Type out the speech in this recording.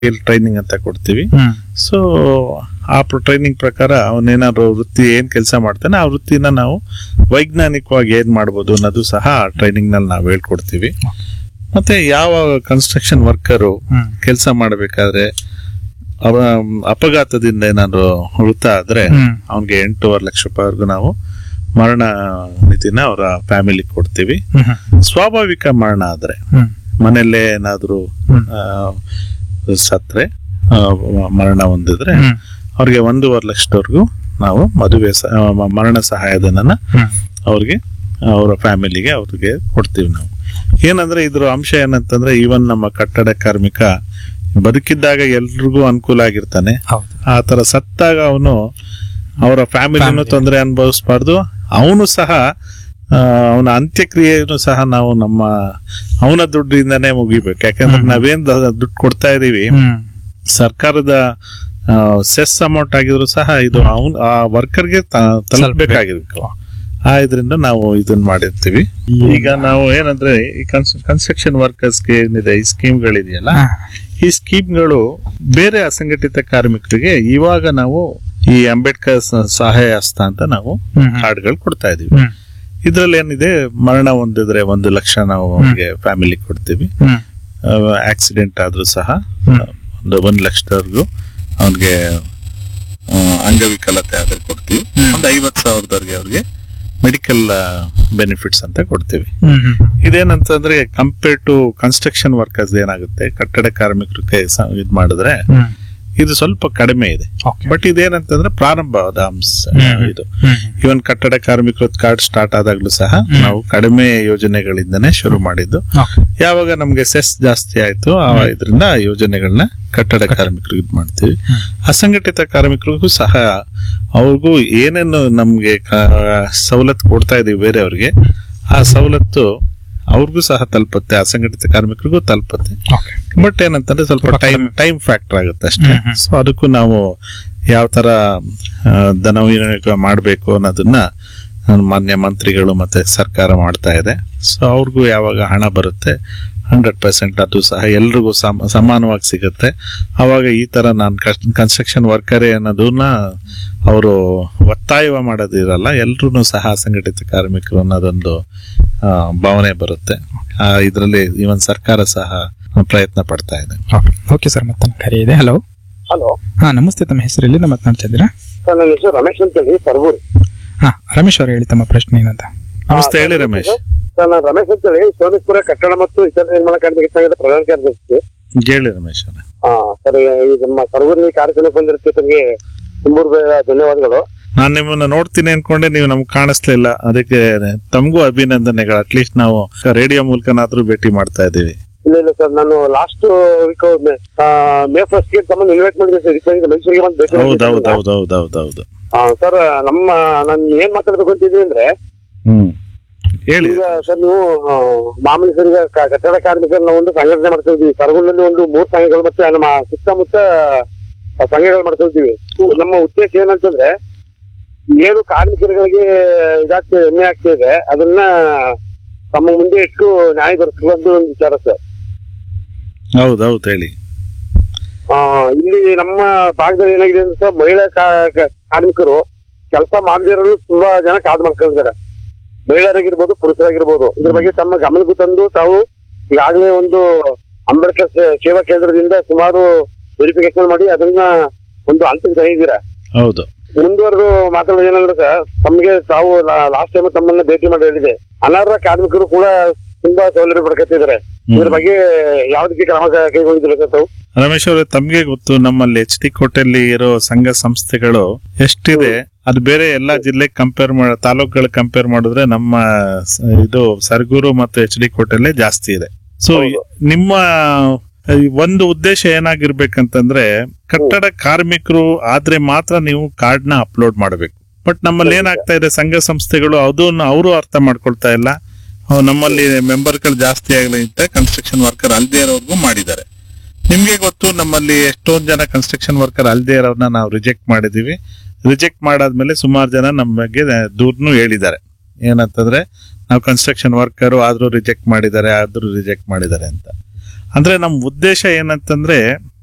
Training ಅಂತ ಕೊಡ್ತೀವಿ. So ಆ ಟ್ರೈನಿಂಗ್ ಪ್ರಕಾರ ಅವನೇನಾದ್ರು ವೃತ್ತಿ ಏನ್ ಕೆಲಸ ಮಾಡ್ತಾನೆ ಆ ವೃತ್ತಿನ ನಾವು ವೈಜ್ಞಾನಿಕವಾಗಿ ಏನ್ ಮಾಡ್ಬೋದು ಅನ್ನೋದು ಸಹ ಟ್ರೈನಿಂಗ್ ನಲ್ಲಿ ನಾವು ಹೇಳ್ಕೊಡ್ತೀವಿ. ಮತ್ತೆ ಯಾವ ಕನ್ಸ್ಟ್ರಕ್ಷನ್ ವರ್ಕರು ಕೆಲಸ ಮಾಡಬೇಕಾದ್ರೆ ಅವ ಅಪಘಾತದಿಂದ ಏನಾದ್ರು ಮೃತ ಆದ್ರೆ ಅವನ್ಗೆ 8.5 ಲಕ್ಷ ರೂಪಾಯಿವರೆಗೂ ನಾವು ಮರಣ ನಿಧಿನ ಅವರ ಫ್ಯಾಮಿಲಿ ಕೊಡ್ತೀವಿ. ಸ್ವಾಭಾವಿಕ ಮರಣ ಆದ್ರೆ ಮನೆಯಲ್ಲೇ ಏನಾದ್ರು ಸತ್ರೆ ಮರಣ ಹೊಂದಿದ್ರೆ ಅವ್ರಿಗೆ 1.5 ಲಕ್ಷದವರೆಗೂ ನಾವು ಮರಣ ಸಹಾಯಧನನ ಅವ್ರಿಗೆ ಅವರ ಫ್ಯಾಮಿಲಿಗೆ ಅವ್ರಿಗೆ ಕೊಡ್ತೀವಿ ನಾವು. ಏನಂದ್ರೆ ಇದ್ರ ಅಂಶ ಏನಂತಂದ್ರೆ ಈವನ್ ನಮ್ಮ ಕಟ್ಟಡ ಕಾರ್ಮಿಕ ಬದುಕಿದ್ದಾಗ ಎಲ್ರಿಗೂ ಅನುಕೂಲ ಆಗಿರ್ತಾನೆ. ಆ ತರ ಸತ್ತಾಗ ಅವನು ಅವರ ಫ್ಯಾಮಿಲಿನೂ ತೊಂದರೆ ಅನುಭವಿಸಬಾರ್ದು. ಅವನು ಸಹ ಅವನ ಅಂತ್ಯಕ್ರಿಯೆಯನ್ನು ಸಹ ನಾವು ಅವನ ದುಡ್ಡಿಂದಾನೇ ಮುಗಿಬೇಕು. ಯಾಕಂದ್ರೆ ನಾವೇನ್ ದುಡ್ಡು ಕೊಡ್ತಾ ಇದೀವಿ ಸರ್ಕಾರದ ಸೆಸ್ ಅಮೌಂಟ್ ಆಗಿದ್ರು ಸಹ ಇದು ಆ ವರ್ಕರ್ಗೆ ತಲುಪಬೇಕಾಗಿರ್ಬೇಕು. ಇದರಿಂದ ನಾವು ಇದನ್ನ ಮಾಡಿರ್ತೀವಿ. ಈಗ ನಾವು ಏನಂದ್ರೆ ಈ ಕನ್ಸ್ಟ್ರಕ್ಷನ್ ವರ್ಕರ್ಸ್ಗೆ ಏನಿದೆ ಈ ಸ್ಕೀಮ್ಗಳಿದೆಯಲ್ಲ, ಈ ಸ್ಕೀಮ್ಗಳು ಬೇರೆ ಅಸಂಘಟಿತ ಕಾರ್ಮಿಕರಿಗೆ ಇವಾಗ ನಾವು ಈ ಅಂಬೇಡ್ಕರ್ ಸಹಾಯ ಹಸ್ತ ಅಂತ ನಾವು ಕಾರ್ಡ್ಗಳು ಕೊಡ್ತಾ ಇದೀವಿ. ಇದ್ರಲ್ಲಿ ಏನಿದೆ, ಮರಣ ಹೊಂದಿದ್ರೆ 1 ಲಕ್ಷ ನಾವು ಅವ್ರಿಗೆ ಫ್ಯಾಮಿಲಿ ಕೊಡ್ತೀವಿ. ಆಕ್ಸಿಡೆಂಟ್ ಆದ್ರೂ ಸಹ 1 ಲಕ್ಷದವರೆಗೂ ಅವ್ರಿಗೆ ಅಂಗವಿಕಲತೆ ಆದ್ರೆ ಕೊಡ್ತೀವಿ. 50,000ದವರೆಗೆ ಅವ್ರಿಗೆ ಮೆಡಿಕಲ್ ಬೆನಿಫಿಟ್ಸ್ ಅಂತ ಕೊಡ್ತೀವಿ. ಇದೇನಂತಂದ್ರೆ ಕಂಪೇರ್ ಟು ಕನ್ಸ್ಟ್ರಕ್ಷನ್ ವರ್ಕರ್ಸ್ ಏನಾಗುತ್ತೆ, ಕಟ್ಟಡ ಕಾರ್ಮಿಕರಿಗೆ ಇದ್ ಮಾಡಿದ್ರೆ ಇದು ಸ್ವಲ್ಪ ಕಡಿಮೆ ಇದೆ. ಬಟ್ ಇದೇನಂತಂದ್ರೆ ಪ್ರಾರಂಭವಾದ ಅಂಶ ಇದು. ಇವನ್ ಕಟ್ಟಡ ಕಾರ್ಮಿಕರ ಕಾರ್ಡ್ ಸ್ಟಾರ್ಟ್ ಆದಾಗ್ಲೂ ಸಹ ನಾವು ಕಡಿಮೆ ಯೋಜನೆಗಳಿಂದನೇ ಶುರು ಮಾಡಿದ್ದು. ಯಾವಾಗ ನಮ್ಗೆ ಸೆಸ್ ಜಾಸ್ತಿ ಆಯ್ತು ಇದರಿಂದ ಯೋಜನೆಗಳನ್ನ ಕಟ್ಟಡ ಕಾರ್ಮಿಕರಿಗೆ ಇದ್ ಮಾಡ್ತೀವಿ. ಅಸಂಘಟಿತ ಕಾರ್ಮಿಕರಿಗೂ ಸಹ ಅವ್ರಿಗೂ ಏನೇನು ನಮ್ಗೆ ಸವಲತ್ತು ಕೊಡ್ತಾ ಇದೀವಿ ಬೇರೆಯವ್ರಿಗೆ, ಆ ಸವಲತ್ತು ಅವ್ರಿಗೂ ಸಹ ತಲುಪುತ್ತೆ, ಅಸಂಘಟಿತ ಕಾರ್ಮಿಕರಿಗೂ ತಲುಪುತ್ತೆ. ಬಟ್ ಏನಂತಂದ್ರೆ ಸ್ವಲ್ಪ ಟೈಮ್ ಫ್ಯಾಕ್ಟರ್ ಆಗುತ್ತೆ ಅಷ್ಟೇ. ಸೊ ಅದಕ್ಕೂ ನಾವು ಯಾವ ತರ ಧನ ವಿನಿಯೋಗ ಮಾಡಬೇಕು ಅನ್ನೋದನ್ನ ಮಾನ್ಯ ಮಂತ್ರಿಗಳು ಮತ್ತೆ ಸರ್ಕಾರ ಮಾಡ್ತಾ ಇದೆ. ಸೊ ಅವ್ರಿಗೂ ಯಾವಾಗ ಹಣ ಬರುತ್ತೆ 100% ಅದು ಸಹ ಎಲ್ರಿಗೂ ಸಮಾನವಾಗಿ ಸಿಗುತ್ತೆ. ಅವಾಗ ಈ ತರ ನಾನು ಕನ್ಸ್ಟ್ರಕ್ಷನ್ ವರ್ಕರೇ ಅನ್ನೋದನ್ನ ಅವರು ಒತ್ತಾಯ ಮಾಡೋದಿರಲ್ಲ, ಎಲ್ರೂ ಸಹ ಅಸಂಘಟಿತ ಕಾರ್ಮಿಕರು ಅನ್ನೋದೊಂದು ಭಾವನೆ ಬರುತ್ತೆ. ಇದರಲ್ಲಿ ಇವನ್ ಸರ್ಕಾರ ಸಹ ಪ್ರಯತ್ನ ಪಡ್ತಾ ಇದೆ. ಓಕೆ ಸರ್, ಮತ್ತೆ ಕರೆ ಇದೆ. ಹಲೋ. ನಮಸ್ತೆ, ತಮ್ಮ ಹೆಸರು ಎಲ್ಲಿಂದ ಮಾತನಾಡ್ತಾ ಇದ್ದೀರಾ? ಸರ್, ನನ್ನ ಹೆಸರು ರಮೇಶ್ ಅಂತ ಹೇಳಿ, ಸರ್ಗೂರು. ರಮೇಶ್ ಅವರು ಹೇಳಿ ತಮ್ಮ ಪ್ರಶ್ನೆ ಏನಂತ. ನಮಸ್ತೆ, ಹೇಳಿ ರಮೇಶ್. ಸರ್, ನಾನು ರಮೇಶ್ ಅಂತ ಹೇಳಿ, ಸೋಮೇಶ್ವರ ಕಟ್ಟಡ ಮತ್ತು ಇತರ ನಿರ್ಮಾಣ ಕಾರ್ಮಿಕ ಸಂಘದ ಪ್ರಧಾನ ಕಾರ್ಯದರ್ಶಿ. ಹೇಳಿ ರಮೇಶ್. ಸರ್, ಈ ನಮ್ಮ ಸರ್ಗೂರಿನ ಕಾರ್ಯಕ್ರಮ ಬಂದಿರುತ್ತೆ, ತಮಗೆ ತುಂಬಾ ಧನ್ಯವಾದಗಳು. ನಾನ್ ನಿಮ್ಮನ್ನ ನೋಡ್ತೀನಿ ಅನ್ಕೊಂಡೆ, ನೀವು ನಮ್ಗೆ ಕಾಣಿಸ್ಲಿಲ್ಲ, ಅದಕ್ಕೆ ತಮಗೂ ಅಭಿನಂದನೆಗಳು. ಅಟ್ಲೀಸ್ಟ್ ನಾವು ರೇಡಿಯೋ ಮೂಲಕನಾದ್ರೂ ಭೇಟಿ ಮಾಡ್ತಾ ಇದ್ದೀವಿ. ಇಲ್ಲ ಸರ್, ನಾನು ಲಾಸ್ಟ್ ವೀಕ್ ಮೇ 1st ತಮ್ಮನ್ನು ಇನ್ವೈಟ್ ಮಾಡಿದ್ದೆ ಸರ್, ಮೈಸೂರಿಗೆ ಬಂದು ಭೇಟಿ. ಹೌದೌದೌದೌದೌದು. ಸರ್, ನಾನು ಏನ್ ಮಾತಾಡ್ಬೇಕು ಅಂತಿದ್ವಿ ಅಂದ್ರೆ, ಹೇಳಿ. ಈಗ ಸರ್, ನೀವು ಮಾಮೂಲಿ ಸರ್, ಈಗ ಕಟ್ಟಡ ಕಾರ್ಮಿಕರನ್ನ ಒಂದು ಸಂಘಟನೆ ಮಾಡ್ತಾ ಇದ್ದೀವಿ. ಸರ್ಗೂರಿನಲ್ಲಿ ಒಂದು 3 ಸಂಘಗಳು ಮತ್ತೆ ನಮ್ಮ ಸುತ್ತಮುತ್ತ ಸಂಘಗಳು ಮಾಡ್ತಾ ಇದ್ದೀವಿ. ನಮ್ಮ ಉದ್ದೇಶ ಏನಂತಂದ್ರೆ, ಏನು ಕಾರ್ಮಿಕರಿಗೆ ಇದಾಗ್ತದೆ, ಹೆಮ್ಮೆ ಆಗ್ತಾ ಇದೆ, ಅದನ್ನ ತಮ್ಮ ಮುಂದೆ ಇಟ್ಟು ನ್ಯಾಯ ದೊರಕಿಸುವಂತ ಒಂದು ವಿಚಾರ ಸರ್. ಹೌದೌದು, ಹೇಳಿ. ಇಲ್ಲಿ ನಮ್ಮ ಭಾಗದಲ್ಲಿ ಏನಾಗಿದೆ ಅಂದ್ರೆ ಸರ್, ಮಹಿಳಾ ಕಾರ್ಮಿಕರು ಕೆಲಸ ಮಾಡದಿರಲು ತುಂಬಾ ಜನ ಕಾದು ಮಾಡ್ಕೊಂಡಿದ್ದಾರೆ. ಮಹಿಳೆಯರಾಗಿರ್ಬೋದು, ಪುರುಷರಾಗಿರ್ಬೋದು. ಇದ್ರ ಬಗ್ಗೆ ತಮ್ಮ ಗಮನಕ್ಕೂ ತಂದು ತಾವು ಈಗಾಗಲೇ ಒಂದು ಅಂಬೇಡ್ಕರ್ ಸೇವಾ ಕೇಂದ್ರದಿಂದ ಸುಮಾರು ವೆರಿಫಿಕೇಶನ್ ಮಾಡಿ ಅದನ್ನ ಒಂದು ಹಂತಕ್ಕೆ ತಂದಿದ್ದೀರಾ. ಹೌದು. ಮುಂದುವರೆದು ಮಾತಾಡೋದು ಏನಂದ್ರೆ ಸರ್, ತಮ್ಗೆ ತಾವು ಲಾಸ್ಟ್ ಟೈಮ್ ತಮ್ಮನ್ನ ಭೇಟಿ ಮಾಡಿ ಹೇಳಿದೆ, ಅನರ್ಹ ಕಾರ್ಮಿಕರು ಕೂಡ ತುಂಬಾ ಸೌಲಭ್ಯ ಪಡ್ಕೊತಿದ್ದಾರೆ. ಇದ್ರ ಬಗ್ಗೆ ಯಾವ್ದಕ್ಕೆ ಕ್ರಮ ಕೈಗೊಂಡಿದ್ದೀರಾ ಸರ್ ತಾವು? ರಮೇಶ್ ಅವರೇ, ತಮ್ಗೆ ಗೊತ್ತು, ನಮ್ಮಲ್ಲಿ HD ಕೋಟೆಯಲ್ಲಿ ಇರೋ ಸಂಘ ಸಂಸ್ಥೆಗಳು ಎಷ್ಟಿದೆ, ಅದು ಬೇರೆ ಎಲ್ಲಾ ಜಿಲ್ಲೆಗೆ ತಾಲೂಕುಗಳ ಕಂಪೇರ್ ಮಾಡಿದ್ರೆ ನಮ್ಮ ಇದು ಸರ್ಗೂರು ಮತ್ತು HD ಕೋಟೆಲ್ಲೇ ಜಾಸ್ತಿ ಇದೆ. ಸೊ ನಿಮ್ಮ ಒಂದು ಉದ್ದೇಶ ಏನಾಗಿರ್ಬೇಕಂತಂದ್ರೆ, ಕಟ್ಟಡ ಕಾರ್ಮಿಕರು ಆದ್ರೆ ಮಾತ್ರ ನೀವು ಕಾರ್ಡ್ ನ ಅಪ್ಲೋಡ್ ಮಾಡಬೇಕು. ಬಟ್ ನಮ್ಮಲ್ಲಿ ಏನಾಗ್ತಾ ಇದೆ, ಸಂಘ ಸಂಸ್ಥೆಗಳು ಅದನ್ನ ಅವರು ಅರ್ಥ ಮಾಡ್ಕೊಳ್ತಾ ಇಲ್ಲ. ನಮ್ಮಲ್ಲಿ ಮೆಂಬರ್ಗಳು ಜಾಸ್ತಿ ಆಗಲಿ ಅಂತ ಕನ್ಸ್ಟ್ರಕ್ಷನ್ ವರ್ಕರ್ ಅಲ್ದೇ ಇರೋರ್ಗೂ ಮಾಡಿದ್ದಾರೆ. ನಿಮ್ಗೆ ಗೊತ್ತು, ನಮ್ಮಲ್ಲಿ ಎಷ್ಟೊಂದು ಜನ ಕನ್ಸ್ಟ್ರಕ್ಷನ್ ವರ್ಕರ್ ಅಲ್ದೇ ಇರೋರ್ನ ನಾವು ರಿಜೆಕ್ಟ್ ಮಾಡಿದೀವಿ. ರಿಜೆಕ್ಟ್ ಮಾಡಾದ್ಮೇಲೆ ಸುಮಾರು ಜನ ನಮ್ಮ ಬಗ್ಗೆ ದೂರನು ಹೇಳಿದ್ದಾರೆ. ಏನಂತಂದ್ರೆ, ನಾವು ಕನ್ಸ್ಟ್ರಕ್ಷನ್ ವರ್ಕರು ಆದ್ರೂ ರಿಜೆಕ್ಟ್ ಮಾಡಿದ್ದಾರೆ ಅಂತ. ಅಂದ್ರೆ ನಮ್ಮ ಉದ್ದೇಶ ಏನಂತಂದ್ರೆ,